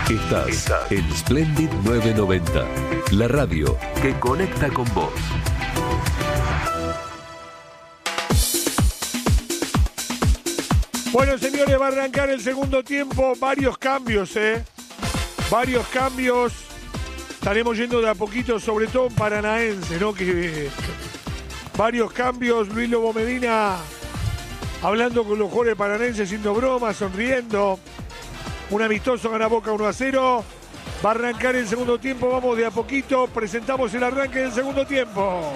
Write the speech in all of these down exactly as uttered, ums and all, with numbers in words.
Estás, Estás en Splendid novecientos noventa, la radio que conecta con vos. Bueno, señores, va a arrancar el segundo tiempo. Varios cambios, ¿eh? Varios cambios. Estaremos yendo de a poquito, sobre todo en Paranaense, ¿no? Que varios cambios. Luis Lobo Medina hablando con los jugadores paranaenses, haciendo bromas, sonriendo. Un amistoso gana Boca uno a cero. Va a arrancar el segundo tiempo. Vamos de a poquito. Presentamos el arranque del segundo tiempo.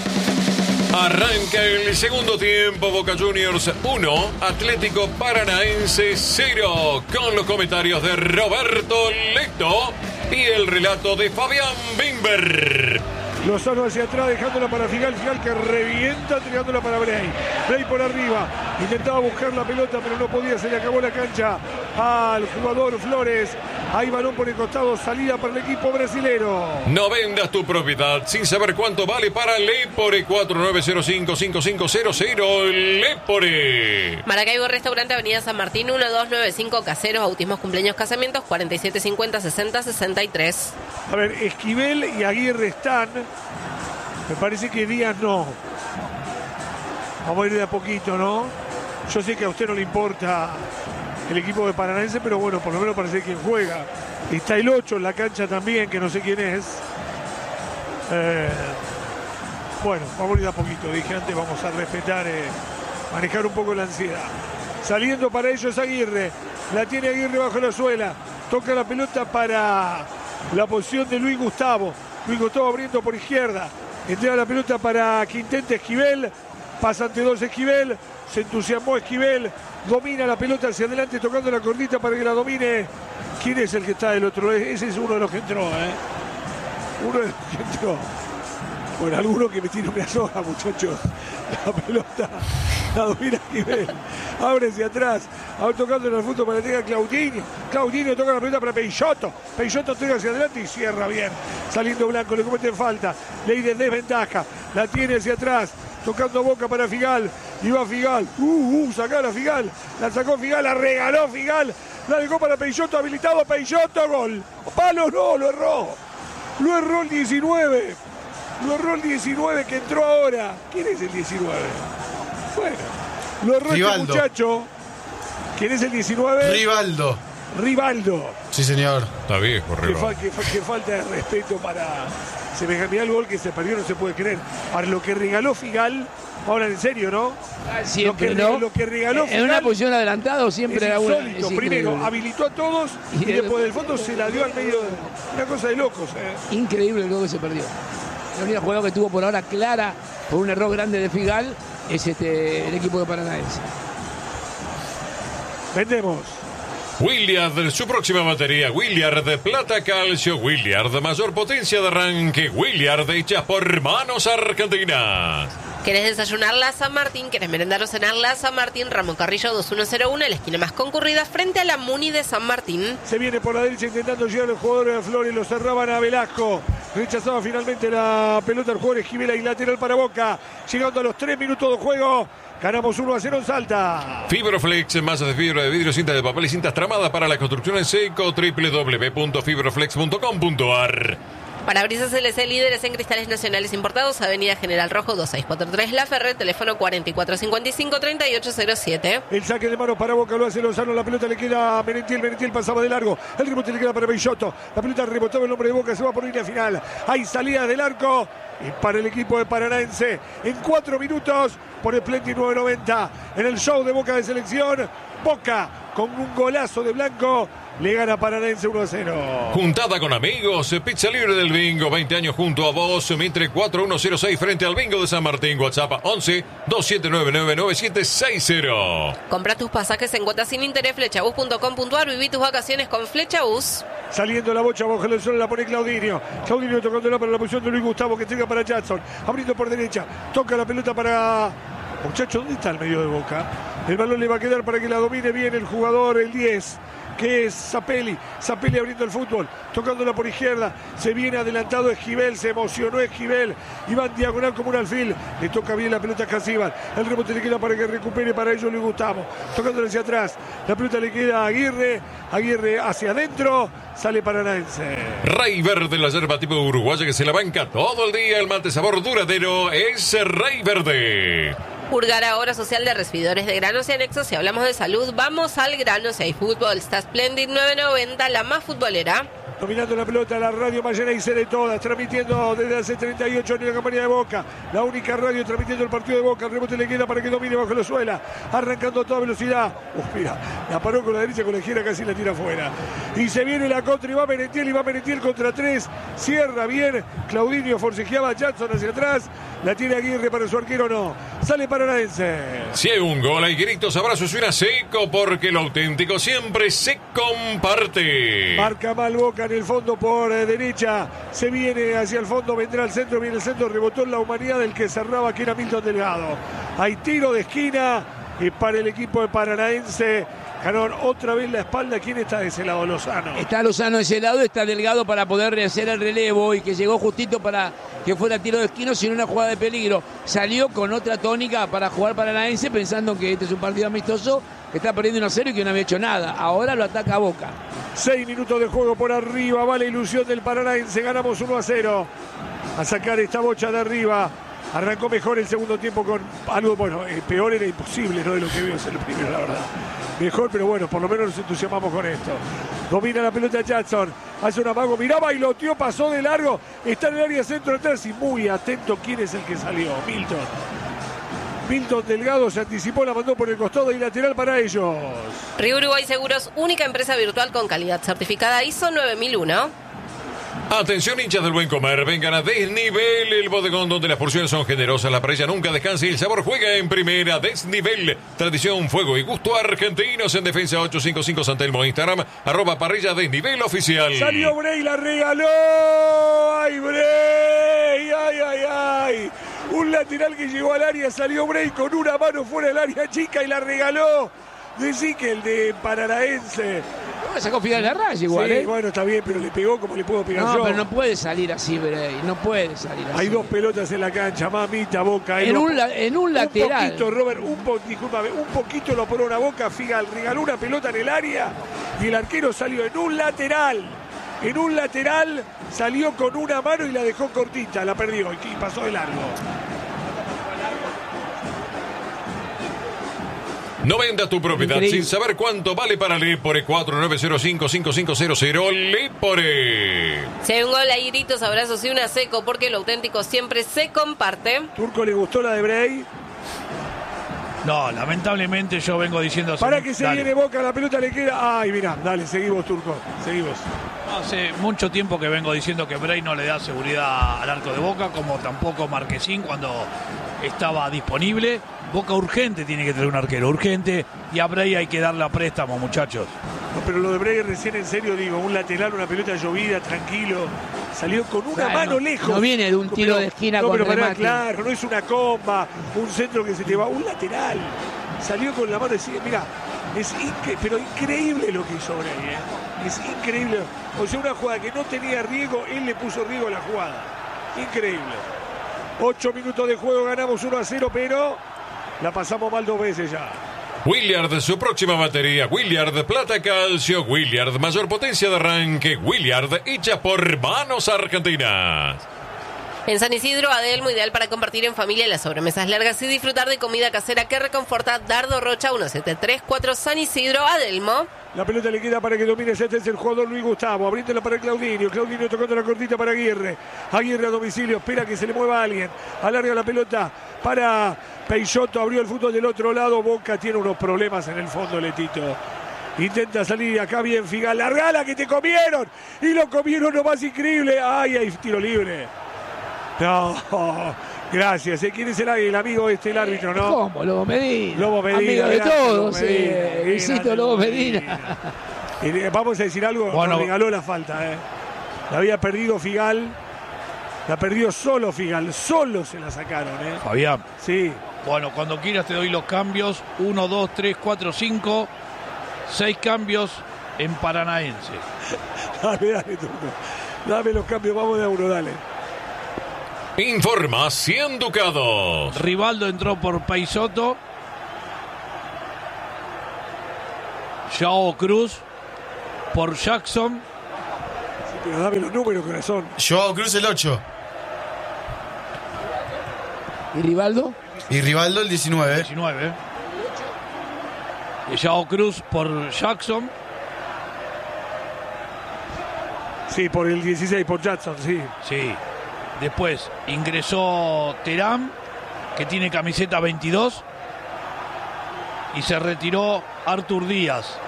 Arranca el segundo tiempo. Boca Juniors uno, Atlético Paranaense cero. Con los comentarios de Roberto Lecto y el relato de Fabián Bimber. Lozano hacia atrás, dejándola para Figal. Figal que revienta, tirándola para Bray. Bray por arriba. Intentaba buscar la pelota, pero no podía. Se le acabó la cancha al jugador Flores. Hay balón por el costado. Salida para el equipo brasilero. No vendas tu propiedad sin saber cuánto vale para Lepore. Cuatro nueve cero cinco cinco cinco cero cero. Lepore. Maracaibo Restaurante, Avenida San Martín, uno dos nueve cinco. Caseros, bautismos, cumpleaños, casamientos, cuarenta y siete cincuenta sesenta sesenta y tres. A ver, Esquivel y Aguirre están. Me parece que Díaz no. Vamos a ir de a poquito, ¿no? Yo sé que a usted no le importa el equipo de Paranaense, pero bueno, por lo menos parece que juega. Está el ocho en la cancha también, que no sé quién es. Eh, bueno, vamos a ir de a poquito. Dije antes, vamos a respetar, eh, manejar un poco la ansiedad. Saliendo para ellos Aguirre. La tiene Aguirre bajo la suela. Toca la pelota para la posición de Luis Gustavo. Luis Gustavo abriendo por izquierda. Entrega la pelota para que intente Esquivel. Pasa ante dos Esquivel. Se entusiasmó Esquivel. Domina la pelota hacia adelante, tocando la cordita para que la domine. ¿Quién es el que está del otro? Ese es uno de los que entró, ¿eh? Uno de los que entró. Bueno, alguno que me tiene una soga, muchachos. La pelota la domina Esquivel. Abre hacia atrás. Ahora tocando en el fútbol para que tenga Claudinho. Claudinho toca la pelota para Peixoto. Peixoto entrega hacia adelante y cierra bien. Saliendo Blanco, le comete falta. Ley de desventaja. La tiene hacia atrás. Tocando Boca para Figal. Y va Figal. Uh, uh, sacala Figal. La sacó Figal, la regaló Figal. La dejó para Peixoto, habilitado Peixoto. Gol. Palo no, lo erró. Lo erró el diecinueve. Lo erró el diecinueve que entró ahora. ¿Quién es el diecinueve? Bueno, lo erró Rivaldo. Este muchacho. ¿Quién es el diecinueve? Rivaldo. Rivaldo. Sí, señor. Está viejo, Qué, Rivaldo. fa- qué fa- qué falta de respeto para semejante al gol que se perdió, no se puede creer. Ahora, lo que regaló Figal, ahora en serio, ¿no? Siempre, lo, que, ¿no? lo que regaló En Figal una posición adelantada siempre es era una. insólito. es Primero, increíble. habilitó a todos y, Y después del fondo se la dio al medio de una cosa de locos. ¿eh? Increíble el gol que se perdió. La única jugada que tuvo por ahora clara por un error grande de Figal es este el equipo de Paranaense. Vendemos. Williard, su próxima batería. Williard de plata calcio. Williard de mayor potencia de arranque. Williard hecha por manos argentinas. ¿Querés desayunar la San Martín? ¿Querés merendar o cenar la San Martín? Ramón Carrillo dos mil ciento uno, la esquina más concurrida frente a la Muni de San Martín. Se viene por la derecha intentando llegar el jugador de Flores, lo cerraban a Velasco. Rechazaba finalmente la pelota el jugador Esquivel y lateral para Boca. Llegando a los tres minutos de juego. Ganamos uno a cero en Salta. Fibroflex, masas de fibra de vidrio, cintas de papel y cintas tramadas para la construcción en seco. doble u doble u doble u punto fibroflex punto com punto a r. Parabrisas L C, líderes en cristales nacionales importados, Avenida General Rojo dos seis cuatro tres La Ferre, teléfono cuatro cuatro cinco cinco, tres ocho cero siete. El saque de mano para Boca lo hace Lozano, la pelota le queda a Merentiel, Merentiel pasaba de largo, el rebote le queda para Peixoto, la pelota rebotaba el nombre de Boca, se va por línea final, hay salida del arco y para el equipo de Paranaense en cuatro minutos por Splendid novecientos noventa en el show de Boca de Selección. Boca con un golazo de Blanco le gana Paranaense uno a cero. Juntada con amigos, pizza libre del bingo, veinte años junto a vos, Mitre cuatro uno cero seis frente al bingo de San Martín, WhatsApp once, dos siete nueve nueve, nueve siete seis cero. Compra tus pasajes en cuotas sin interés, flechabus punto com punto a r, viví tus vacaciones con Flechabus. Saliendo la bocha, bajo el suelo la pone Claudinho. Claudinho tocándola para la posición de Luis Gustavo que entrega para Jackson. Abriendo por derecha, toca la pelota para... Muchacho, ¿dónde está el medio de Boca? El balón le va a quedar para que la domine bien el jugador, el diez. que es Zapelli. Zapelli abriendo el fútbol, tocándola por izquierda. Se viene adelantado Esquivel, se emocionó Esquivel. Y va en diagonal como un alfil. Le toca bien la pelota a Casíbal. El rebote le queda para que recupere para ello Luis Gustavo. Tocándole hacia atrás. La pelota le queda a Aguirre. Aguirre hacia adentro. Sale Paranaense. Rey Verde, la yerba tipo uruguaya que se la banca todo el día. El mate sabor duradero es Rey Verde. Purgar ahora social de recibidores de granos y anexos. Si hablamos de salud, vamos al grano. Si hay fútbol, está Splendid nueve noventa, la más futbolera. Dominando la pelota, la radio Mayonnaise de todas, transmitiendo desde hace treinta y ocho años la campaña de Boca. La única radio transmitiendo el partido de Boca. El rebote le queda para que domine bajo la suela. Arrancando a toda velocidad. Uf, mira, la paró con la derecha, con la izquierda casi la tira afuera. Y se viene la contra y va Merentiel, y va Merentiel contra tres. Cierra bien. Claudinho forcejeaba a Jackson hacia atrás. La tiene Aguirre para su arquero, no. Sale Paranaense. Si hay un gol, hay gritos, abrazos y una seco, porque lo auténtico siempre se comparte. Marca mal Boca en el fondo por eh, derecha. Se viene hacia el fondo, vendrá al centro, viene el centro, rebotó en la humanidad del que cerraba, que era Milton Delgado. Hay tiro de esquina y para el equipo de Paranaense. Ganó otra vez la espalda. ¿Quién está de ese lado? Lozano. Está Lozano de ese lado, está Delgado para poder hacer el relevo y que llegó justito para que fuera tiro de esquina, sin una jugada de peligro. Salió con otra tónica para jugar Paranaense, pensando que este es un partido amistoso, que está perdiendo uno a cero y que no había hecho nada. Ahora lo ataca a Boca. Seis minutos de juego por arriba, va la ilusión del Paranaense. Ganamos uno a cero. A sacar esta bocha de arriba. Arrancó mejor el segundo tiempo con algo, bueno, eh, peor era imposible, ¿no? De lo que vimos en el primero, la verdad. Mejor, pero bueno, por lo menos nos entusiasmamos con esto. Domina la pelota Jackson. Hace un amago, miraba y loteó, pasó de largo. Está en el área centro atrás y muy atento quién es el que salió. Milton. Milton Delgado se anticipó, la mandó por el costado y lateral para ellos. Río Uruguay Seguros, única empresa virtual con calidad certificada I S O nueve mil uno. Atención, hinchas del buen comer, vengan a Desnivel, el bodegón donde las porciones son generosas, la parrilla nunca descansa y el sabor juega en primera. Desnivel, tradición, fuego y gusto argentinos. En Defensa ochocientos cincuenta y cinco San Telmo, Instagram, arroba parrilla Desnivel oficial. Salió Bray, la regaló. ¡Ay, Bray! ¡Ay, ay, ay! Un lateral que llegó al área, salió Bray con una mano fuera del área chica y la regaló. Decí que el de Paranaense. No, sacó Fidel en la raya igual, sí, ¿eh? Bueno, está bien, pero le pegó como le puedo pegar no, yo. pero no puede salir así, Bray. No puede salir así. Hay dos pelotas en la cancha, mamita, Boca. En, un, la, en un lateral. Un poquito, Robert, un, po, discúlpame, un poquito lo por una Boca, Figal regaló una pelota en el área y el arquero salió en un lateral. En un lateral salió con una mano y la dejó cortita, la perdió y pasó de largo. No vendas tu propiedad Increíble. sin saber cuánto vale para Lepore. Cuatro nueve cero cinco cinco cinco cero cero. Lepore. Si hay un gol, hay gritos, abrazos y una seco, porque lo auténtico siempre se comparte. ¿Turco le gustó la de Bray? No, lamentablemente yo vengo diciendo... Hace Para que se dale. viene Boca, la pelota le queda... Ay, mirá, dale, seguimos, Turco, seguimos. Hace mucho tiempo que vengo diciendo que Bray no le da seguridad al arco de Boca, como tampoco Marquesín cuando estaba disponible. Boca urgente tiene que tener un arquero, urgente, y a Bray hay que darle a préstamo, muchachos. No, pero lo de Bray recién en serio digo, un lateral, una pelota llovida, tranquilo, salió con una Claro, mano no, lejos. no viene de un tiro Pero- de esquina no, con pero pará, remate. claro, no es una comba, un centro que se te va, un lateral. Salió con la mano y sigue, mira, es incre- pero increíble lo que hizo Bray, ¿eh? Es increíble. O sea, una jugada que no tenía riesgo, él le puso riesgo a la jugada. Increíble. Ocho minutos de juego, ganamos uno a cero, pero la pasamos mal dos veces ya. Williard, su próxima batería. Williard, plata calcio. Williard, mayor potencia de arranque. Williard, hecha por manos argentinas. En San Isidro, Adelmo, ideal para compartir en familia las sobremesas largas y disfrutar de comida casera que reconforta. Dardo Rocha, uno siete tres cuatro, San Isidro, Adelmo. La pelota le queda para que domine. Este es el jugador Luis Gustavo. Abriéndola para Claudinho. Claudinho tocando la cortita para Aguirre. Aguirre a domicilio. Espera que se le mueva a alguien. Alarga la pelota para Peixoto. Abrió el fútbol del otro lado. Boca tiene unos problemas en el fondo, Letito. Intenta salir acá bien Figal. Largala que te comieron. Y lo comieron lo más increíble. Ay, hay tiro libre. No, gracias. ¿eh? ¿Quién es el, el amigo este, el árbitro, no? ¿Cómo? Lobo Medina. Lobo Medina. Amigo de gracias, todos, Lobo sí. Medina, Luisito grande Lobo Lobo Medina. Eh, Vamos a decir algo, Bueno. nos regaló la falta. Eh. La había perdido Figal. La perdió solo Figal. Solo se la sacaron. Eh. Fabián, Sí. bueno, cuando quieras te doy los cambios. Uno, dos, tres, cuatro, cinco. Seis cambios en Paranaense. Dale, dale, Turco. Dame los cambios, vamos de a uno, dale. Informa cien ducados. Rivaldo entró por Peixoto. Joao Cruz por Jackson. Sí, pero dame los números, corazón. Joao Cruz el ocho. ¿Y Rivaldo? Y Rivaldo el diecinueve. diecinueve. Y Joao Cruz por Jackson. Sí, por el dieciséis, por Jackson, sí. Sí. Después ingresó Terán, que tiene camiseta veintidós. Y se retiró Artur Díaz.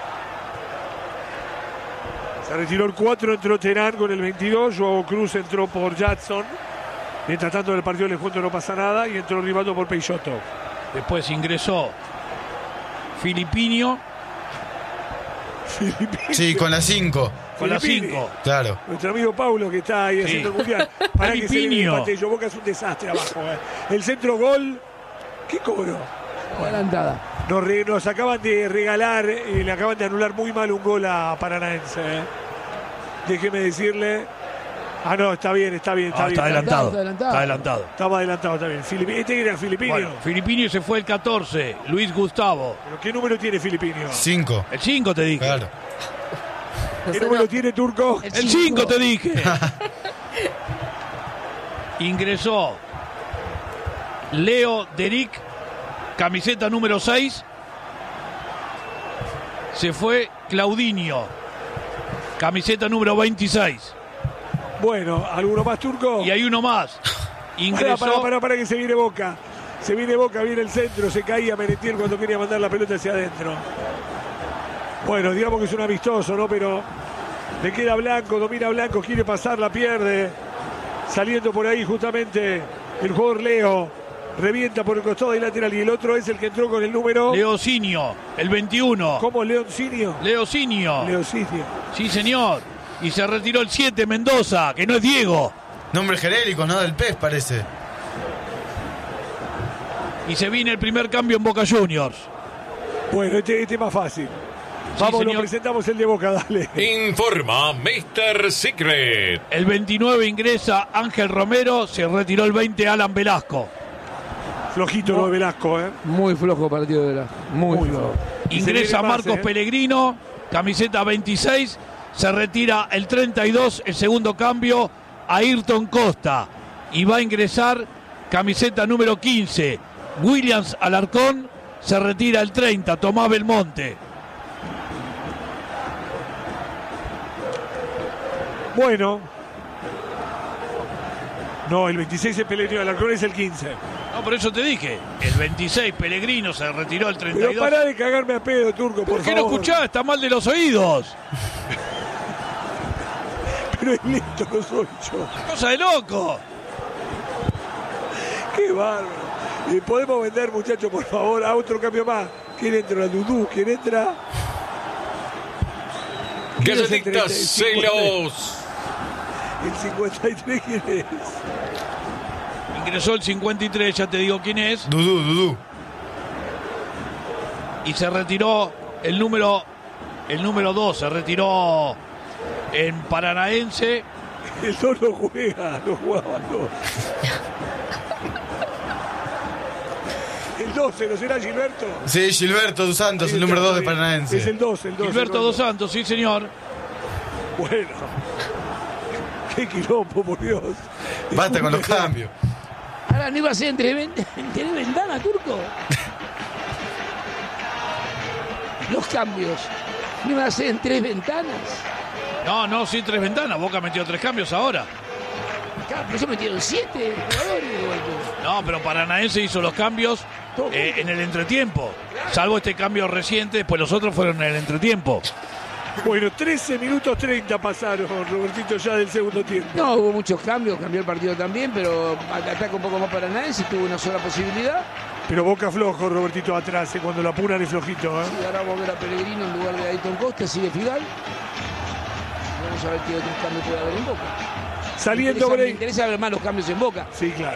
Se retiró el cuatro, entró Terán con el veintidós. Joao Cruz entró por Jackson. Mientras tanto, en el partido de Junto no pasa nada. Y entró Rivaldo por Peixoto. Después ingresó Filipinho. Filipino. Sí, con la cinco. Con la Filipini. cinco. Claro. Nuestro amigo Paulo, que está ahí Sí. haciendo el mundial. Para que se le Filipinho. empate. Yo Boca es un desastre abajo. Eh. El centro gol. ¿Qué cobro? Adelantada. Nos, re- nos acaban de regalar y le acaban de anular muy mal un gol a Paranaense. eh. Déjeme decirle. Ah, no, está bien, está bien, está Ah, bien. está adelantado. Está adelantado. Está adelantado. Estaba adelantado también. Filipi- Este era Filipino. Bueno, Filipinho se fue el catorce. Luis Gustavo. ¿Pero qué número tiene Filipino? cinco. El cinco te dije. Claro. ¿Qué número tiene Turco? El cinco te dije. Ingresó Leo Deric, camiseta número seis. Se fue Claudinho, camiseta número veintiséis. Bueno, ¿alguno más, Turco? Y hay uno más. Ingresó. Para, para, para, para que se viene Boca. Se viene Boca, viene el centro, se caía Merentiel cuando quería mandar la pelota hacia adentro. Bueno, digamos que es un amistoso, ¿no? Pero le queda Blanco, domina Blanco, quiere pasar, la pierde. Saliendo por ahí justamente el jugador Leo. Revienta por el costado del lateral y el otro es el que entró con el número... Leocinio, el veintiuno. ¿Cómo? ¿Leoncinio? Leocinio. Leocinio. Sí, señor. Y se retiró el siete, Mendoza, que no es Diego. Nombre genérico, ¿no? Del pez parece. Y se viene el primer cambio en Boca Juniors. Bueno, este, este es más fácil. Vamos, señor. lo presentamos el de Boca, dale. Informa mister Secret. El veintinueve ingresa Ángel Romero, se retiró el veinte Alan Velasco. Flojito lo de Velasco, ¿eh? Muy flojo partido de la. Muy, Muy flojo. Y se Ingresa viene más, Marcos ¿eh? Pellegrino, camiseta veintiséis, se retira el treinta y dos, el segundo cambio, Ayrton Costa. Y va a ingresar camiseta número quince, Williams Alarcón, se retira el treinta, Tomás Belmonte. Bueno. No, el veintiséis es Pellegrino, Alarcón es el quince. No, por eso te dije, el veintiséis Pellegrino se retiró el treinta y Pero dos. pará de cagarme a pedo, Turco, por ¿Por qué no favor. escuchás? Está mal de los oídos. Pero es listo, no soy yo. Cosa de loco. Qué bárbaro. Eh, podemos vender, muchachos, por favor, a otro cambio más. ¿Quién entra? Dudú, ¿quién entra? ¿Quién es el treinta? Galletitas El cincuenta. Celos. El cincuenta y tres, ¿quién es? Ingresó el cincuenta y tres, ya te digo quién es. Dudú, Dudú. Y se retiró el número el número dos, se retiró en Paranaense. El dos no juega, no jugaba dos. El doce, ¿no será Gilberto? Sí, Gilberto dos Santos, el número dos de Paranaense. Es el dos, el dos. Gilberto el dos Santos, sí señor. Bueno. Qué quilombo, por Dios. Basta con los cambios. Ahora no iba a ser entre, ven- entre ventana, Turco. Los cambios. No iban a ser en tres ventanas. No, no, sí, tres ventanas. Boca metió tres cambios ahora. Claro, pero ellos metieron siete jugadores de golpe. No, pero Paranaense hizo los cambios eh, en el entretiempo. Salvo este cambio reciente, después los otros fueron en el entretiempo. Bueno, trece minutos treinta pasaron, Robertito, ya del segundo tiempo. No, hubo muchos cambios, cambió el partido también, pero ataca un poco más Paranaense, tuvo una sola posibilidad. Pero Boca flojo, Robertito, atrás, eh, cuando lo apuran es flojito. ¿eh? Y ahora vamos a ver a Pellegrino en lugar de Ayrton Costa, sigue Figal. Vamos a ver qué otros cambios puede haber en Boca. Saliendo Me interesa, me Bray. interesa ver más los cambios en Boca. Sí, claro.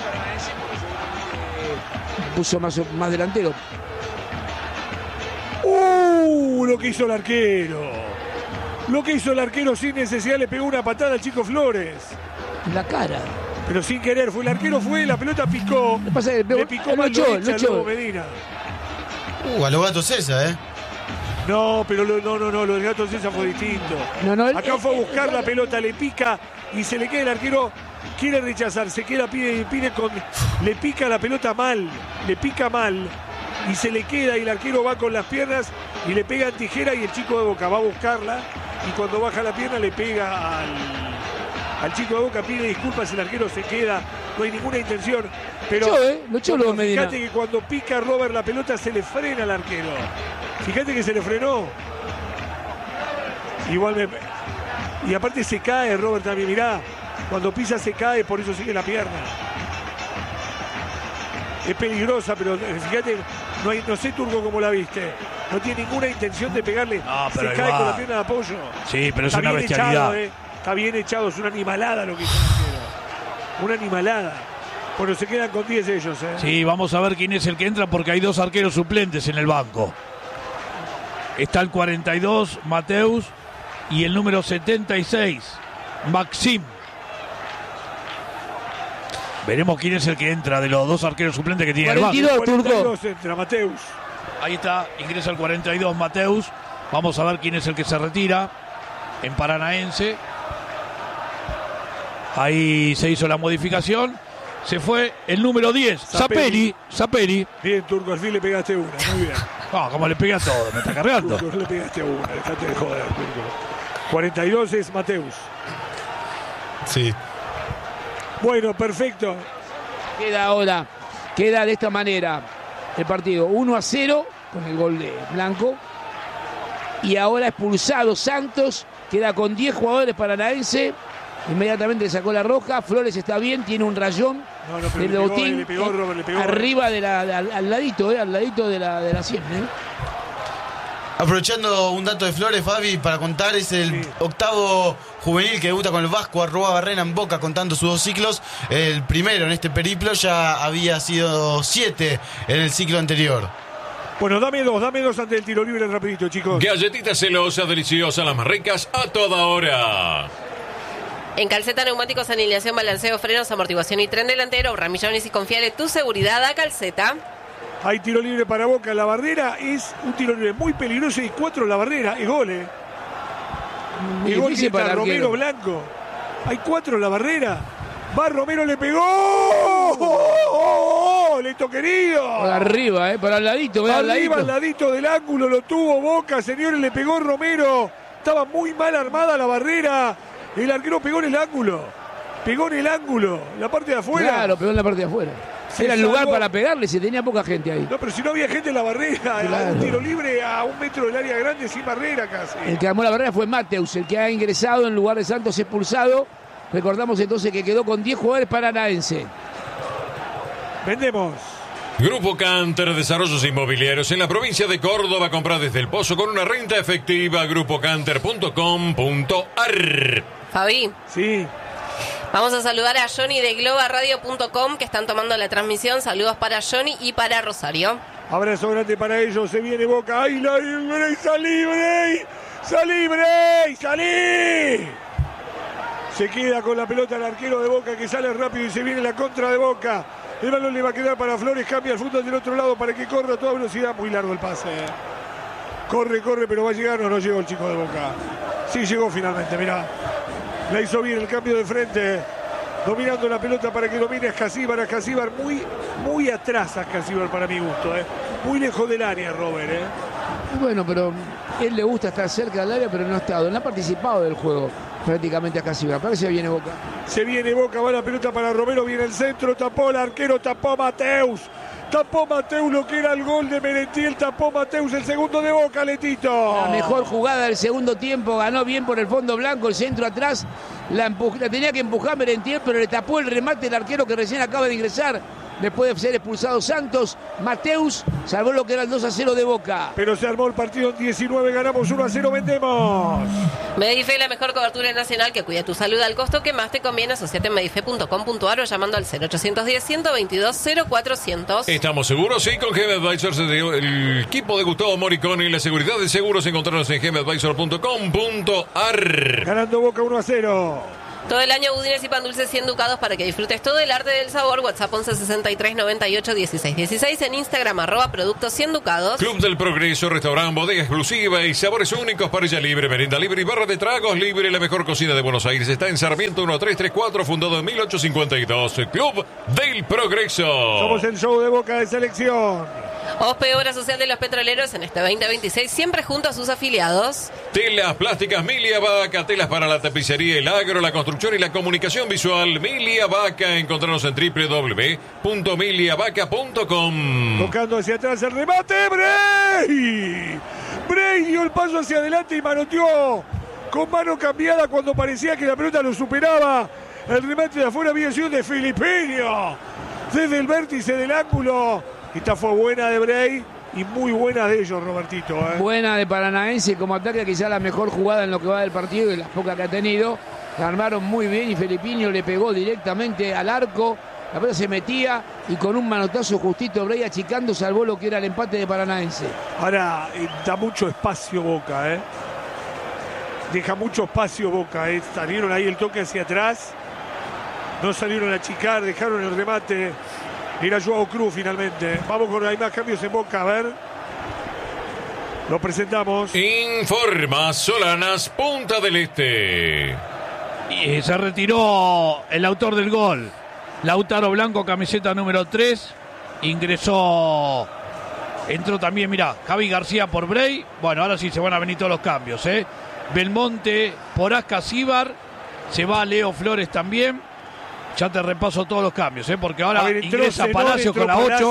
Puso más, más delantero. ¡Uh! Lo que hizo el arquero. Lo que hizo el arquero sin necesidad, le pegó una patada al Chico Flores. En la cara. Pero sin querer, fue el arquero fue, la pelota picó. ¿Qué pasa? Le, le picó lo mal echó, derecha lo echó. Lobo Medina. Uh, a los gatos César, ¿eh? No, pero lo, no, no, no, lo del Gato César fue distinto. No, no, él- Acá fue a él- buscar él- la pelota, le pica y se le queda el arquero. Quiere rechazar, se queda, pide, pide con. Le pica la pelota mal, le pica mal y se le queda y el arquero va con las piernas y le pega en tijera y el chico de Boca va a buscarla y cuando baja la pierna le pega al, al chico de Boca, pide disculpas, el arquero se queda, no hay ninguna intención. Pero Lo echó, ¿eh? Lo echó pero Lobo Medina. fíjate que cuando pica Robert la pelota se le frena al arquero. Fíjate que se le frenó. Igual me... Y aparte se cae Robert también, mirá. Cuando pisa se cae, por eso sigue la pierna. Es peligrosa, pero eh, fíjate, no, hay, no sé Turco cómo la viste. No tiene ninguna intención de pegarle. No, pero se ahí cae va. con la pierna de apoyo. Sí, pero es Está una bien bestialidad. echado, eh. Está bien echado, es una animalada lo que hizo el arquero. Una animalada. Bueno, se quedan con diez ellos, ¿eh? Sí, vamos a ver quién es el que entra porque hay dos arqueros suplentes en el banco. Está el cuarenta y dos, Mateus, y el número setenta y seis, Maxim. Veremos quién es el que entra de los dos arqueros suplentes que tiene el cuarenta y dos, banco. Turco. cuarenta y dos entra Mateus. Ahí está, ingresa el cuarenta y dos, Mateus. Vamos a ver quién es el que se retira en Paranaense. Ahí se hizo la modificación. Se fue el número diez, Zaperi. Zaperi. Bien, Turco, al fin le pegaste una. Muy bien. Ah, como le pegué a todo, me está cargando. Turco, le pegaste una. Dejate de joder, Turco. cuarenta y dos es Mateus. Sí. Bueno, perfecto. Queda ahora, queda de esta manera el partido uno a cero con el gol de Blanco. Y ahora expulsado Santos, queda con diez jugadores paranaense. Inmediatamente le sacó la roja. Flores está bien, tiene un rayón No, no, pero del le pegó, botín le pegó, Robert, le pegó. arriba de la, de- al, al ladito, eh, al ladito de la, de la sien. ¿eh? Aprovechando un dato de Flores, Fabi, para contar, es el Sí. octavo juvenil que debuta con el Vasco, arroba Barrena en Boca contando sus dos ciclos. El primero en este periplo ya había sido siete en el ciclo anterior. Bueno, dame dos, dame dos antes del tiro libre rapidito, chicos. Galletitas celosas, deliciosas, las más ricas a toda hora. En Calceta, neumáticos, alineación, balanceo, frenos, amortiguación y tren delantero. Ramillones y confiable tu seguridad a Calceta. Hay tiro libre para Boca. La barrera es un tiro libre muy peligroso y cuatro en la barrera. Es gol, ¿eh? Muy Es gol difícil que para está el Romero arquero. Blanco. Hay cuatro en la barrera. Va Romero, le pegó. ¡Oh, oh, oh! ¡Leto querido! Por arriba, eh, para el ladito, ve, al Arriba, ladito. al ladito del ángulo, lo tuvo Boca, señores, le pegó Romero. Estaba muy mal armada la barrera. El arquero pegó en el ángulo. Pegó en el ángulo, la parte de afuera. Claro, pegó en la parte de afuera. Se Era el lugar salvó. para pegarle, si tenía poca gente ahí. No, pero si no había gente en la barrera, Claro. un tiro libre a un metro del área grande sin barrera casi. El que armó la barrera fue Mateus, el que ha ingresado en lugar de Santos expulsado. Recordamos entonces que quedó con diez jugadores paranaense. Vendemos. Grupo Canter, desarrollos inmobiliarios en la provincia de Córdoba. Compra desde el Pozo con una renta efectiva. grupo canter punto com punto ar. Fabi, Sí. vamos a saludar a Johnny de globa radio punto com que están tomando la transmisión. Saludos para Johnny y para Rosario. Abrazo grande para ellos. Se viene Boca. ¡Ay, la Bray! ¡Salí, Bray! ¡Salí, Bray! ¡Salí! Se queda con la pelota el arquero de Boca que sale rápido y se viene la contra de Boca. El balón le va a quedar para Flores. Cambia el fútbol del otro lado para que corra a toda velocidad. Muy largo el pase. Corre, corre, pero va a llegar. No, no llegó el chico de Boca. Sí llegó finalmente, mirá. La hizo bien el cambio de frente. Dominando la pelota para que domine a Ascasíbar. Ascasíbar muy, muy atrás Ascasíbar para mi gusto. ¿eh? Muy lejos del área, Robert. ¿eh? Y bueno, pero él le gusta estar cerca del área, pero no ha estado, no ha participado del juego prácticamente acá. Parece que viene Boca. Se viene Boca, va la pelota para Romero, viene el centro, tapó el arquero, tapó Mateus. Tapó Mateus lo que era el gol de Merentiel, tapó Mateus el segundo de Boca, Letito. La mejor jugada del segundo tiempo, ganó bien por el fondo blanco, el centro atrás, la, empuj- la tenía que empujar Merentiel, pero le tapó el remate el arquero que recién acaba de ingresar. Después de ser expulsado Santos, Mateus salvó lo que era el dos a cero de Boca. Pero se armó el partido en diecinueve, ganamos uno a cero, vendemos. Medife, la mejor cobertura nacional que cuida tu salud al costo que más te conviene. Asociate en medife punto com punto a r o llamando al cero ochocientos diez, ciento veintidós, cero cuatrocientos. Estamos seguros, sí, con G M Advisors, el equipo de Gustavo Moricón y la seguridad de seguros. Encontrarnos en g m advisor punto com punto a r. Ganando Boca uno a cero. Todo el año budines y pan dulces cien ducados para que disfrutes todo el arte del sabor. WhatsApp once sesenta y tres noventa y ocho dieciséis dieciséis. En Instagram arroba productos cien ducados. Club del Progreso, restaurante, bodega exclusiva y sabores únicos, parrilla libre, merienda libre y barra de tragos libre. La mejor cocina de Buenos Aires está en Sarmiento uno tres tres cuatro, fundado en mil ochocientos cincuenta y dos. Club del Progreso. Somos el show de Boca de selección. O P E, Obra Social de los Petroleros en este veinte veintiséis, siempre junto a sus afiliados. Telas plásticas Milia Vaca, telas para la tapicería, el agro, la construcción y la comunicación visual. Milia Vaca, encontrarnos en w w w punto milia vaca punto com. Tocando hacia atrás el remate, Bray. Bray dio el paso hacia adelante y manoteó con mano cambiada cuando parecía que la pelota lo superaba. El remate de afuera había sido de Filipiño. Desde el vértice del ángulo. Esta fue buena de Bray y muy buena de ellos, Robertito. ¿eh? Buena de Paranaense como ataque, quizá la mejor jugada en lo que va del partido y las pocas que ha tenido. La armaron muy bien y Filipiño le pegó directamente al arco. La pelota se metía y con un manotazo justito Bray achicando salvó lo que era el empate de Paranaense. Ahora eh, da mucho espacio Boca, ¿eh? Deja mucho espacio Boca, ¿eh? Salieron ahí el toque hacia atrás. No salieron a achicar, dejaron el remate. Era Joao Cruz finalmente. Vamos con hay más cambios en Boca, a ver. Lo presentamos. Informa Solanas, Punta del Este. Y se retiró el autor del gol, Lautaro Blanco, camiseta número tres. Ingresó, entró también, mirá, Javi García por Bray. Bueno, ahora sí se van a venir todos los cambios, ¿eh? Belmonte por Ascasíbar. Se va Leo Flores también. Ya te repaso todos los cambios, ¿eh? Porque ahora ver, ingresa Zenón, Palacios con la ocho.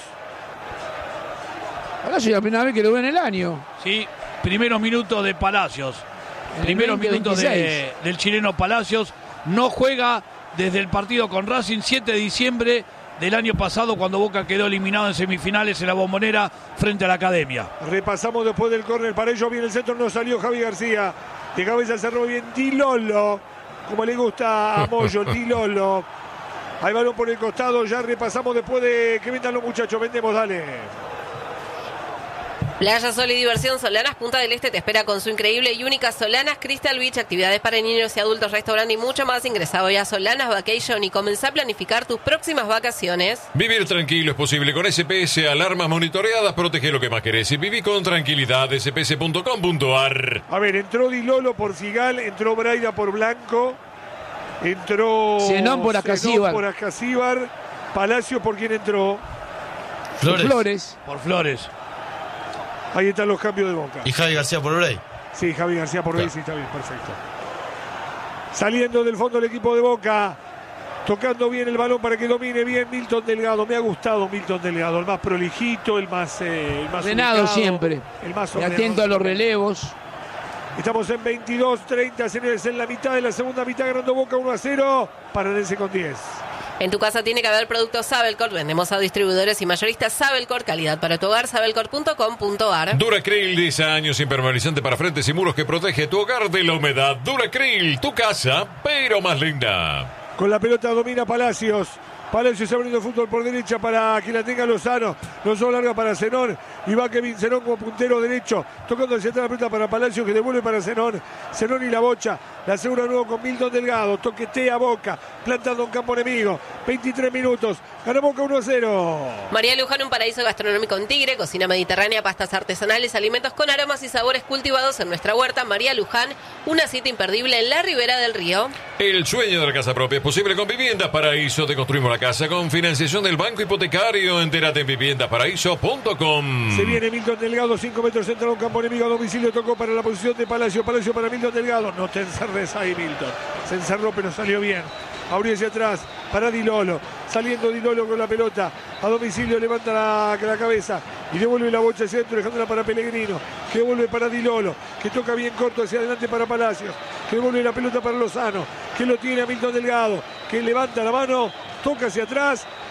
Palacios es la primera vez que lo ve en el año. Sí, primeros minutos de Palacios. El primeros minutos de, del chileno Palacios. No juega desde el partido con Racing, siete de diciembre del año pasado, cuando Boca quedó eliminado en semifinales en la Bombonera frente a la Academia. Repasamos después del córner. Para ellos viene el centro, no salió Javi García. De cabeza cerró bien Di Lolo. Como le gusta a Moyo, Di Lolo. Hay balón por el costado, ya repasamos después de que vendan los muchachos. Vendemos, dale. Playa, Sol y Diversión Solanas Punta del Este te espera con su increíble y única Solanas Crystal Beach, actividades para niños y adultos, restaurante y mucho más. Ingresado ya a Solanas Vacation y comenzá a planificar tus próximas vacaciones. Vivir tranquilo es posible con S P S, alarmas monitoreadas, protege lo que más querés y viví con tranquilidad. S P S punto com punto a r. A ver, entró Di Lolo por Figal, entró Braida por Blanco, entró Zenón por Ascasíbar. por Ascasíbar, Palacio por quien entró. Flores. Flores. Por Flores. Ahí están los cambios de Boca. Y Javi García por Bray. Sí, Javi García por Bray, sí, está bien, perfecto. Saliendo del fondo el equipo de Boca, tocando bien el balón para que domine bien Milton Delgado. Me ha gustado Milton Delgado, el más prolijito, el más eh, el más ordenado ubicado, siempre. El más y atento a los relevos. Estamos en veintidós treinta, señores, en la mitad de la segunda mitad, ganando Boca uno a cero. Paranense con diez. En tu casa tiene que haber productos Sabelcor. Vendemos a distribuidores y mayoristas Sabelcor. Calidad para tu hogar, sabelcor punto com punto a r. Duracril, diez años, impermeabilizante para frentes y muros que protege tu hogar de la humedad. Duracril, tu casa, pero más linda. Con la pelota domina Palacios. Palacios abriendo el fútbol por derecha para que la tenga Lozano. Lozano larga para Zenón. Y va Kevin Zenón como puntero derecho. Tocando hacia atrás la pelota para Palacios, que devuelve para Zenón. Zenón y la bocha. La asegura nuevo con Milton Delgado. Toquetea Boca. Plantando un campo enemigo. veintitrés minutos. Gana Boca uno a cero. María Luján, un paraíso gastronómico en Tigre. Cocina mediterránea, pastas artesanales, alimentos con aromas y sabores cultivados en nuestra huerta. María Luján, una cita imperdible en la ribera del río. El sueño de la casa propia es posible con Viviendas Paraíso. Te construimos la casa con financiación del Banco Hipotecario. Entérate en viviendas paraíso punto com. Se viene Milton Delgado, cinco metros central, un campo enemigo a domicilio. Tocó para la posición de Palacio. Palacio para Milton Delgado. No te encerres ahí, Milton. Se encerró, pero salió bien. Abrió hacia atrás para Di Lolo. Saliendo Di Lolo con la pelota. A domicilio levanta la, la cabeza. Y devuelve la bocha hacia adentro, dejándola para Pellegrino. Que devuelve para Di Lolo. Que toca bien corto hacia adelante para Palacios. Que devuelve la pelota para Lozano. Que lo tiene a Milton Delgado. Que levanta la mano. Toca hacia atrás.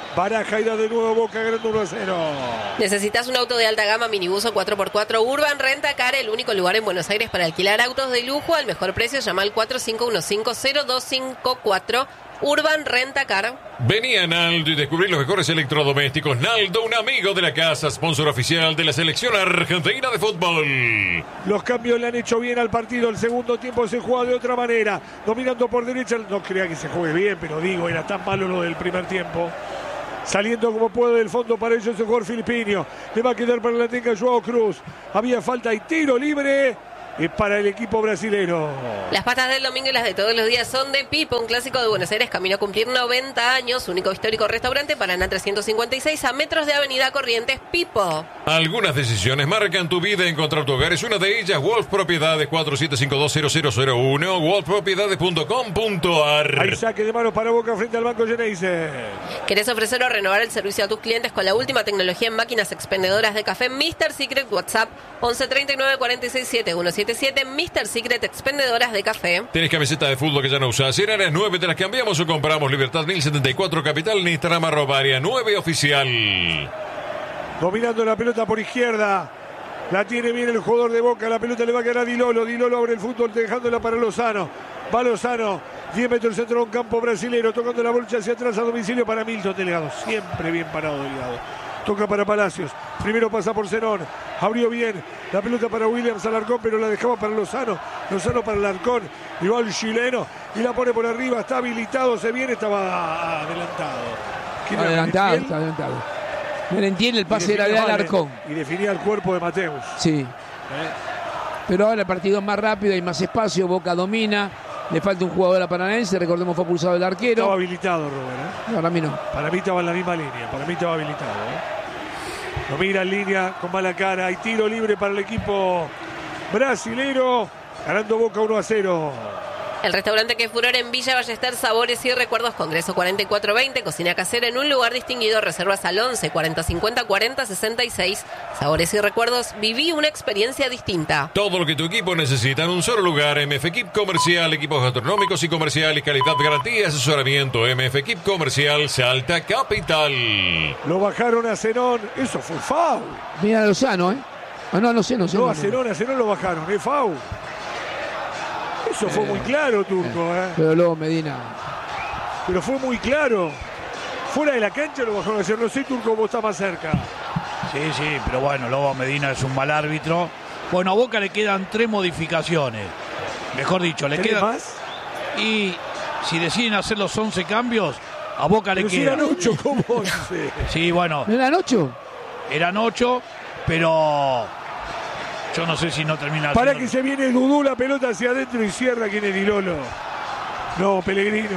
Baraja y da de nuevo Boca ganando uno a cero. ¿Necesitas un auto de alta gama, minibus o cuatro por cuatro? Urban Renta Car, el único lugar en Buenos Aires para alquilar autos de lujo al mejor precio. Llama al cuatro cinco uno cinco cero dos cinco cuatro. Urban Renta Car. Vení a Naldo y descubrí los mejores electrodomésticos. Naldo, un amigo de la casa, sponsor oficial de la selección argentina de fútbol. Los cambios le han hecho bien al partido. El segundo tiempo se juega de otra manera. Dominando por derecha. No crea que se juegue bien, pero digo, era tan malo lo del primer tiempo. Saliendo como puede del fondo para ellos el jugador filipino. Le va a quedar para la tenga Joao Cruz. Había falta y tiro libre. Es para el equipo brasilero. Las pastas del domingo y las de todos los días son de Pipo, un clásico de Buenos Aires, camino a cumplir noventa años, único histórico restaurante, Paraná trescientos cincuenta y seis, a metros de Avenida Corrientes. Pipo. Algunas decisiones marcan tu vida. Encontrar tu hogar es una de ellas. Wolf Propiedades, cuatro siete cinco dos cero cero cero uno, wolf propiedades punto com punto a r. Hay saque de manos para Boca frente al Banco Geneise. ¿Querés ofrecer o renovar el servicio a tus clientes con la última tecnología en máquinas expendedoras de café? mister Secret, WhatsApp once treinta y nueve cuarenta y seis siete uno siete siete. mister Secret, expendedoras de café. ¿Tienes camiseta de fútbol que ya no usas? Si eran las nueve, te las cambiamos o compramos. Libertad mil setenta y cuatro Capital, en Instagram arroba área nueve oficial. Dominando la pelota por izquierda. La tiene bien el jugador de Boca. La pelota le va a quedar a Di Lolo. Di Lolo abre el fútbol dejándola para Lozano. Va Lozano. diez metros centro de un campo brasilero. Tocando la bolsa hacia atrás a domicilio para Milton Delgado. Siempre bien parado Delgado. Toca para Palacios. Primero pasa por Zenón. Abrió bien. La pelota para Williams Alarcón, pero la dejaba para Lozano. Lozano para Alarcón. Y va el chileno. Y la pone por arriba. Está habilitado. Se viene. Estaba adelantado. Está adelantado. Está adelantado. Merentiel, el pase era de Alarcón. Y definía el cuerpo de Mateus. Sí. ¿Eh? Pero ahora el partido es más rápido, hay más espacio, Boca domina. Le falta un jugador a Paranaense, recordemos fue expulsado el arquero. Estaba habilitado, Robert. ¿eh? No, para mí no. Para mí estaba en la misma línea, para mí estaba habilitado. ¿eh? Lo mira en línea con mala cara. Hay tiro libre para el equipo brasilero. Ganando Boca uno a cero. El restaurante que furor en Villa Ballester, Sabores y Recuerdos, Congreso cuarenta y cuatro veinte, cocina casera en un lugar distinguido, reservas al once cuarenta cincuenta cuarenta sesenta y seis. Sabores y Recuerdos, viví una experiencia distinta. Todo lo que tu equipo necesita en un solo lugar. M F Equip Comercial, equipos gastronómicos y comerciales, calidad, garantía, asesoramiento. M F Equip Comercial, Salta Capital. Lo bajaron a Zenón, eso fue foul. Mira a Lozano, ¿eh? Ah, no, no sé, no sé. No, no, a Zenón, a Zenón lo bajaron, es foul. Eso fue muy claro, Turco. Eh. Pero luego Medina. Pero fue muy claro. Fuera de la cancha lo bajaron a hacer. No sé, Turco, vos estás más cerca. Sí, sí, pero bueno, Lobo Medina es un mal árbitro. Bueno, a Boca le quedan tres modificaciones. Mejor dicho, le quedan. más? Y si deciden hacer los once cambios, a Boca le pero quedan. Si eran ocho, ¿cómo once? Sí, bueno. ¿No eran ocho? Eran ocho, pero. Yo no sé si no termina. Para que se viene Dudú, la pelota hacia adentro y cierra. ¿Quién es Di Lolo? No, Pellegrino.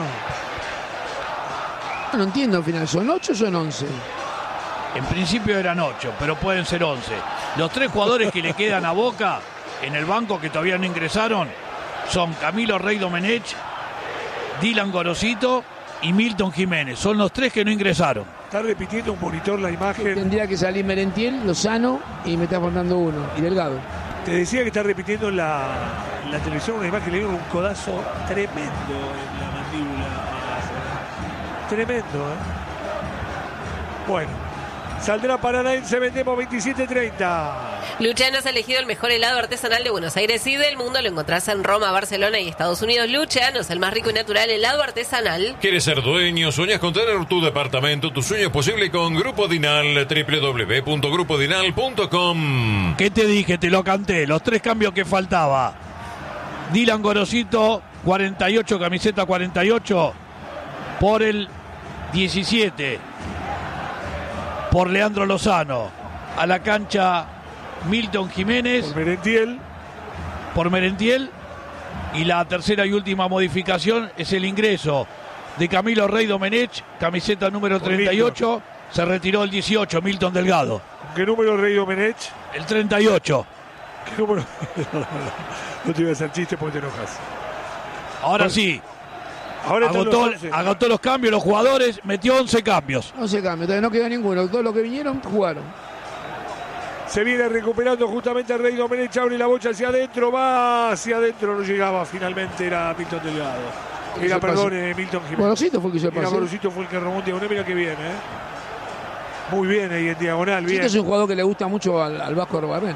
No, no entiendo al final. ¿Son ocho o son once? En principio eran ocho, pero pueden ser once. Los tres jugadores que le quedan a Boca en el banco que todavía no ingresaron son Camilo Rey Domenech, Dylan Gorosito y Milton Jiménez. Son los tres que no ingresaron. Está repitiendo un monitor la imagen. Tendría que salir Merentiel, Lozano y me está faltando uno. Y Delgado. Te decía que está repitiendo en la, en la televisión una imagen. Le dieron un codazo tremendo en la mandíbula. Tremendo, ¿eh? Bueno. Saldrá Paranaense, vendemos veintisiete treinta. Luciano es elegido el mejor helado artesanal de Buenos Aires y del mundo. Lo encontrás en Roma, Barcelona y Estados Unidos. Luciano es el más rico y natural helado artesanal. ¿Quieres ser dueño? ¿Sueñas con tener tu departamento? Tu sueño es posible con Grupo Dinal, doble u doble u doble u punto grupo dinal punto com. ¿Qué te dije? Te lo canté. Los tres cambios que faltaba. Dylan Gorosito, cuarenta y ocho, camiseta cuarenta y ocho, por el diecisiete. Por Leandro Lozano. A la cancha Milton Jiménez. Por Merentiel. Por Merentiel. Y la tercera y última modificación es el ingreso de Camilo Rey Domenech, camiseta número treinta y ocho. Se retiró el dieciocho, Milton Delgado. ¿Qué número Rey Domenech? El treinta y ocho. ¿Qué número? No te voy a hacer chiste porque te enojas. Ahora bueno. sí. Ahora agotó, agotó los cambios, los jugadores, metió once cambios. once cambios, todavía no quedó ninguno. Todos los que vinieron jugaron. Se viene recuperando justamente el Rey Domenech, abre la bocha hacia adentro, va hacia adentro, no llegaba, finalmente era Milton Delgado. Mira, perdón, eh, Milton Jiménez. Gorosito fue el que hizo el Mira, pase. Gorosito fue el que robó un diagonal. Mira que bien, ¿eh? Muy bien ahí en diagonal, bien. Este es un jugador que le gusta mucho al, al Vasco Arrobarrena.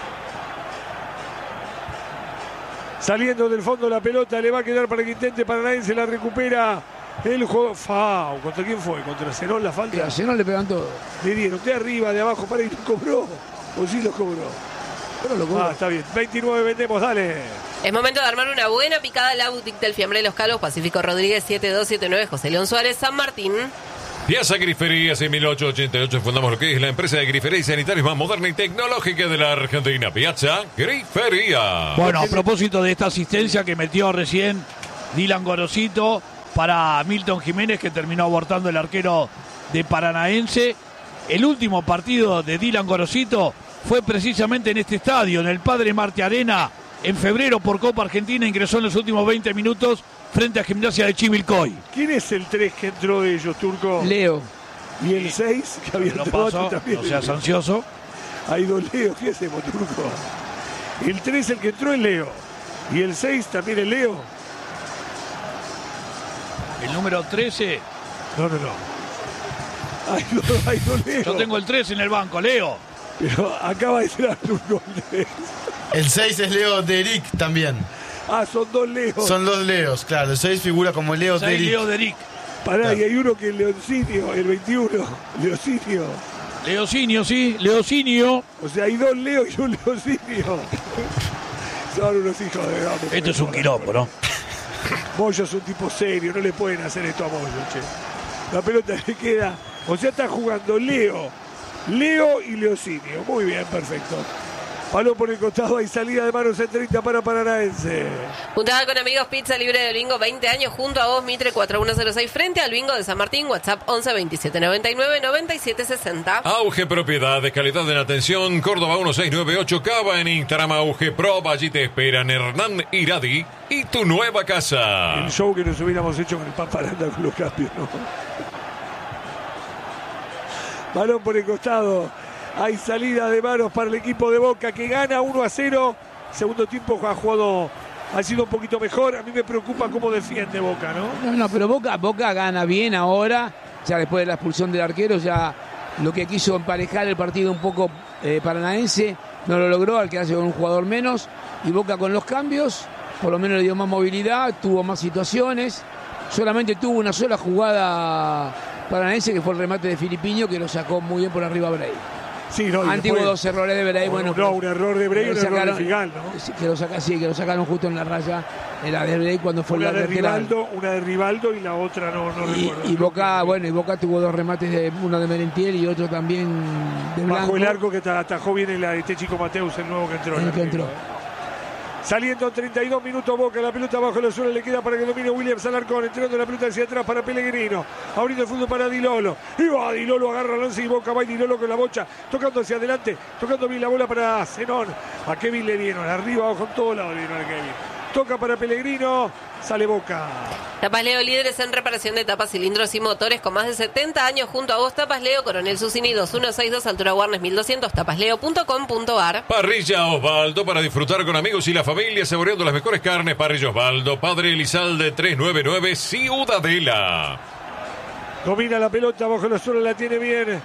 Saliendo del fondo la pelota, le va a quedar para que intente Paranaense, la recupera el juego. Fau, ¿contra quién fue? ¿Contra Zenón la falta? Y a Zenón le pegan todo. Le dieron de arriba, de abajo, para y lo cobró. O sí lo cobró. Pero lo cobró. Ah, está bien. veintinueve vendemos, dale. Es momento de armar una buena picada en la boutique del Fiambre de los Calvos, Pacífico Rodríguez siete dos siete nueve, José León Suárez, San Martín. Piazza Griferías en mil ochocientos ochenta y ocho fundamos lo que es la empresa de grifería y sanitarios más moderna y tecnológica de la Argentina. Piazza Grifería. Bueno, a propósito de esta asistencia que metió recién Dylan Gorosito para Milton Jiménez, que terminó abortando el arquero de Paranaense, el último partido de Dylan Gorosito fue precisamente en este estadio, en el Padre Marte Arena, en febrero por Copa Argentina. Ingresó en los últimos veinte minutos frente a Gimnasia de Chivilcoy. ¿Quién es el tres que entró de ellos, Turco? Leo. ¿Y el seis que había Lo entrado pasó, también? no seas ansioso. Hay dos Leos, ¿qué hacemos, Turco? El tres, el que entró, es Leo. ¿Y el seis también es Leo? El número trece. No, no, no. Hay dos, hay dos Leos. Yo tengo el tres en el banco, Leo. Pero acaba de ser Turco el tres. El seis es Leo Deric también. Ah, son dos Leos. Son dos Leos, claro. El seis figura como Leo seis Deric. Leo Deric. Pará, Claro. y hay uno que es Leoncinio, el veintiuno. Leocinio. Leocinio, sí, Leocinio. O sea, hay dos Leos y un Leocinio. Son unos hijos de... vamos, Esto es un quilombo, ¿no? Moyo es un tipo serio, no le pueden hacer esto a Moyo, che. La pelota le queda... O sea, está jugando Leo, Leo y Leocinio. Muy bien, perfecto. Palo por el costado, hay salida de manos en treinta para Paranaense. Juntada con amigos, pizza libre del bingo, veinte años junto a vos, Mitre cuatro uno cero seis, frente al bingo de San Martín, WhatsApp once veintisiete noventa y nueve noventa y siete sesenta. Auge Propiedades, calidad en atención, Córdoba uno seis nueve ocho, Cava en Instagram, Auge Pro, allí te esperan Hernán Iradi y tu nueva casa. El show que nos hubiéramos hecho con el Paparanda con los cambios, ¿no? Balón por el costado. Hay salida de manos para el equipo de Boca que gana uno a cero. Segundo tiempo ha jugado, ha sido un poquito mejor. A mí me preocupa cómo defiende Boca, ¿no? No, no, pero Boca, Boca gana bien ahora. Ya después de la expulsión del arquero, ya lo que quiso emparejar el partido un poco eh, paranaense no lo logró al quedarse con un jugador menos. Y Boca con los cambios, por lo menos le dio más movilidad, tuvo más situaciones. Solamente tuvo una sola jugada paranaense que fue el remate de Filipiño, que lo sacó muy bien por arriba Bray. Sí, no, Antes hubo dos errores de Bray. No, Bueno, no, un error de Bray y un error de sacaron- Figal, ¿no? sí, que lo saca, sí, que lo sacaron justo en la raya. La de Bray cuando fue Una la de lateral. Rivaldo, una de Rivaldo y la otra no, no Y, recuerdo. y Boca, bueno, y Boca tuvo dos remates, de uno de Merentiel y otro también de Blanco. Bajo el arco que ta- atajó bien el, este chico Mateus, el nuevo que entró. El el que arquero, entró. ¿eh? Saliendo treinta y dos minutos Boca, la pelota bajo la suela, le queda para que domine Williams Alarcón, entrando la pelota hacia atrás para Pellegrino, abriendo el fútbol para Dilolo, y va Dilolo, agarra el lance y Boca, va y Dilolo con la bocha, tocando hacia adelante, tocando bien la bola para Zenón, a Kevin le dieron, arriba, abajo, en todo lado le dieron a Kevin, toca para Pellegrino, sale Boca. Tapas Leo, líderes en reparación de tapas, cilindros y motores con más de setenta años junto a vos. Tapas Leo, Coronel Susini dos uno seis dos, altura Warnes mil doscientos, tapasleo punto com punto ar. Parrilla Osvaldo para disfrutar con amigos y la familia, saboreando las mejores carnes. Parrilla Osvaldo, Padre Elizalde trescientos noventa y nueve, Ciudadela. Domina la pelota, bajo la suela la tiene bien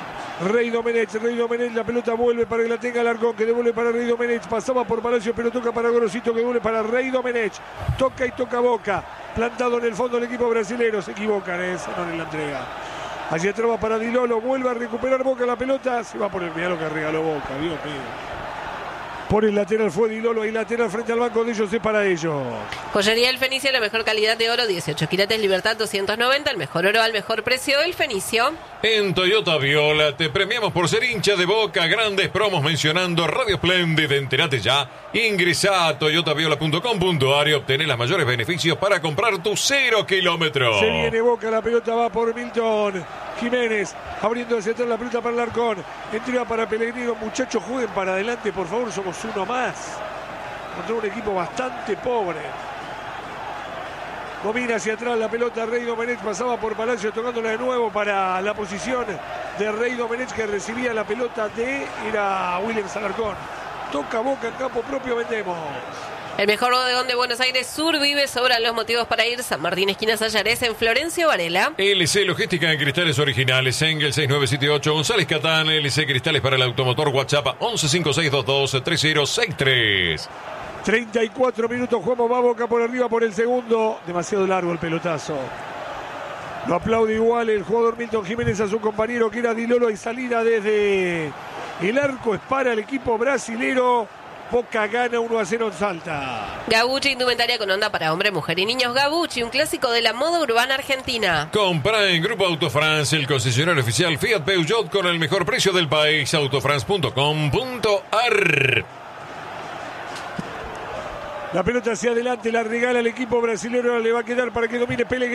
Rey Domenech, Rey Domenech, la pelota vuelve para que la tenga Alarcón, que devuelve para Rey Domenech, pasaba por Palacio, pero toca para Gorosito, que devuelve para Rey Domenech, toca y toca Boca, plantado en el fondo el equipo brasilero, se equivocan, ¿eh? No en la entrega. Hacia atrás va para Dilolo, vuelve a recuperar Boca la pelota, se va por el mirá lo que regaló Boca, Dios mío. Por el lateral fue Dilolo, y lateral frente al banco de ellos es para ellos. Joyería El Fenicio, la mejor calidad de oro, dieciocho quilates, Libertad doscientos noventa, el mejor oro al mejor precio, El Fenicio. En Toyota Viola te premiamos por ser hincha de Boca. Grandes promos mencionando Radio Splendid. Entérate ya. Ingresá a toyota viola punto com punto ar y obtener los mayores beneficios para comprar tu cero kilómetro. Se viene Boca, la pelota va por Milton Jiménez, abriendo hacia atrás la pelota para Alarcón, entrega para Pellegrino. Muchachos, jueguen para adelante, por favor, somos uno más contra un equipo bastante pobre. Domina hacia atrás la pelota Rey Domenech, pasaba por Palacio, tocándola de nuevo para la posición de Rey Domenech, que recibía la pelota de, era Williams Alarcón. Toca Boca en campo propio, vendemos. El mejor bodegón de Buenos Aires Sur vive, sobran los motivos para ir. San Martín, esquina Sayares, en Florencio Varela. L C Logística en cristales originales, Engel seis nueve siete ocho, González Catán, L C Cristales para el automotor, WhatsApp once cinco seis dos dos tres cero seis tres. treinta y cuatro minutos, jugamos, va Boca por arriba por el segundo. Demasiado largo el pelotazo. Lo aplaude igual el jugador Milton Jiménez a su compañero que era Di Lolo. Y salida desde el arco, es para el equipo brasilero. Boca gana uno a cero en Salta. Gabucci, indumentaria con onda para hombre, mujer y niños. Gabucci, un clásico de la moda urbana argentina. Compra en Grupo Autofrance, el concesionario oficial Fiat Peugeot con el mejor precio del país. autofrance punto com punto ar. La pelota hacia adelante, la regala el equipo brasileño, le va a quedar para que domine Pellegrini.